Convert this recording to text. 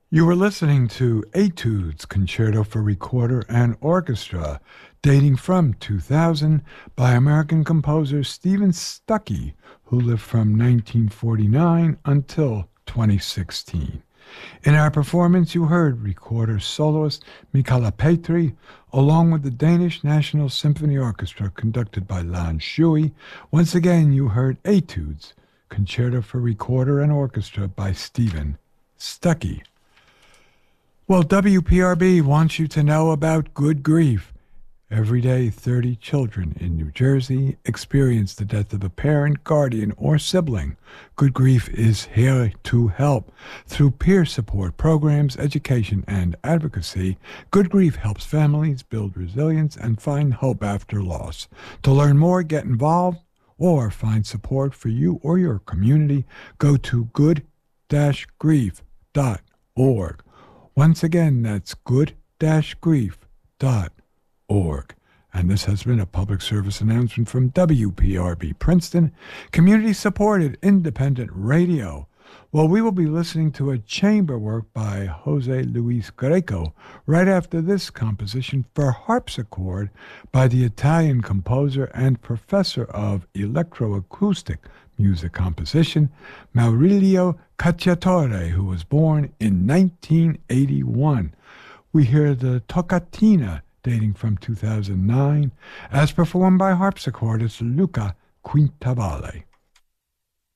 You were listening to Etudes Concerto for Recorder and Orchestra, dating from 2000 by American composer Stephen Stuckey, who lived from 1949 until 2016. In our performance, you heard recorder soloist Michala Petri, along with the Danish National Symphony Orchestra conducted by Lan Shui. Once again, you heard Etudes, Concerto for Recorder and Orchestra by Stephen Stuckey. Well, WPRB wants you to know about Good Grief. Every day, 30 children in New Jersey experience the death of a parent, guardian, or sibling. Good Grief is here to help. Through peer support programs, education, and advocacy, Good Grief helps families build resilience and find hope after loss. To learn more, get involved, or find support for you or your community, go to good-grief.org. Once again, that's good-grief.org. And this has been a public service announcement from WPRB Princeton, community-supported independent radio. Well, we will be listening to a chamber work by Jose Luis Greco right after this composition for harpsichord by the Italian composer and professor of electroacoustic music composition, Maurilio Cacciatore, who was born in 1981. We hear the Toccatina, dating from 2009, as performed by harpsichordist Luca Quintavalle.